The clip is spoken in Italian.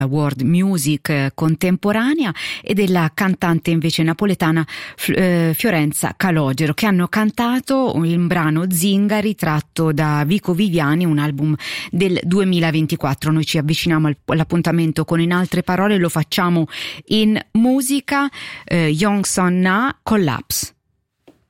world music contemporanea, e della cantante invece napoletana Fiorenza Calogero, che hanno cantato il brano Zingari tratto da Vico Viviani, un album del 2024. Noi ci avviciniamo all'appuntamento con In altre parole, lo facciamo in musica. Young Son Na, Collapse.